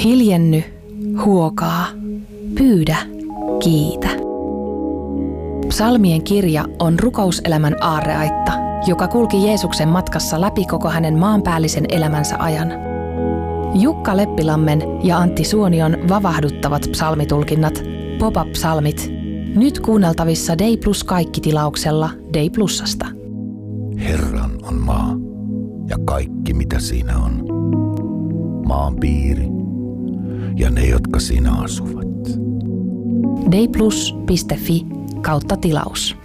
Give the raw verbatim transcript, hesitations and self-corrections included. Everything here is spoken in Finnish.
Hiljenny, huokaa, pyydä, kiitä. Psalmien kirja on rukouselämän aarreaitta, joka kulki Jeesuksen matkassa läpi koko hänen maanpäällisen elämänsä ajan. Jukka Leppilammen ja Antti Suonion vavahduttavat psalmitulkinnat, Pop-up-psalmit, nyt kuunneltavissa Day Plus kaikki-tilauksella Day Plusasta. Herran on maa ja kaikki mitä siinä on. Maan piiri ja ne, jotka siinä asuvat. dayplus piste fi kautta tilaus.